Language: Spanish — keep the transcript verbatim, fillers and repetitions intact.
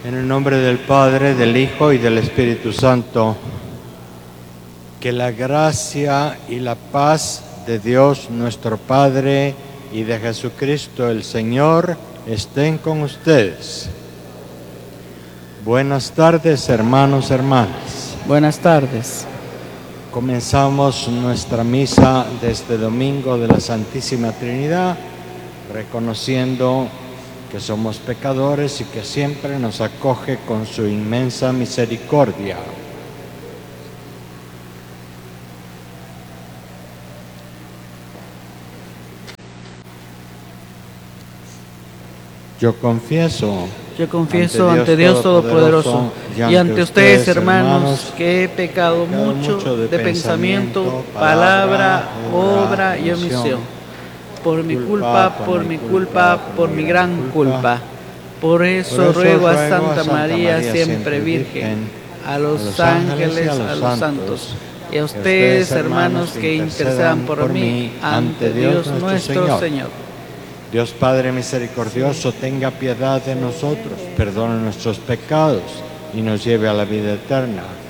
En el nombre del Padre, del Hijo y del Espíritu Santo, que la gracia y la paz de Dios nuestro Padre y de Jesucristo el Señor estén con ustedes. Buenas tardes, hermanos, hermanas. Buenas tardes. Comenzamos nuestra misa de este domingo de la Santísima Trinidad, reconociendo que somos pecadores y que siempre nos acoge con su inmensa misericordia. Yo confieso, Yo confieso ante Dios Todopoderoso y ante ustedes, hermanos, que he pecado mucho de pensamiento, palabra, obra y omisión. Por mi culpa, por mi culpa, por mi gran culpa. Por eso ruego a Santa María, siempre Virgen, a los ángeles, a los santos, y a ustedes, hermanos, que intercedan por mí ante Dios nuestro Señor. Dios Padre misericordioso, tenga piedad de nosotros, perdone nuestros pecados y nos lleve a la vida eterna.